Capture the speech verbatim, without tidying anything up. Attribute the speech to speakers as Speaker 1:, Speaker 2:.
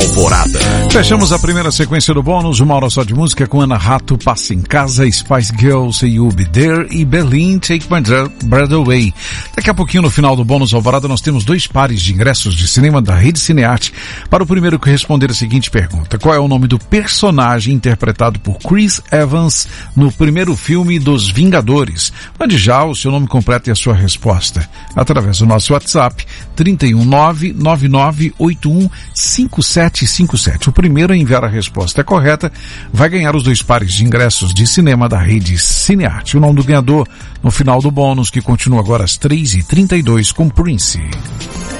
Speaker 1: Alvorada.
Speaker 2: Fechamos a primeira sequência do bônus, uma hora só de música com Ana Rato, Passa em Casa, Spice Girls, Say You'll Be There e Berlin, Take My Breath Away. Daqui a pouquinho, no final do bônus Alvorada, nós temos dois pares de ingressos de cinema da Rede Cinearte para o primeiro que responder a seguinte pergunta: qual é o nome do personagem interpretado por Chris Evans no primeiro filme dos Vingadores? Mande já o seu nome completo e a sua resposta através do nosso WhatsApp trinta e um, nove nove nove oito um cinco sete cinco sete. O primeiro a enviar a resposta correta vai ganhar os dois pares de ingressos de cinema da Rede Cinearte. O nome do ganhador no final do bônus, que continua agora às três e trinta e dois com Prince.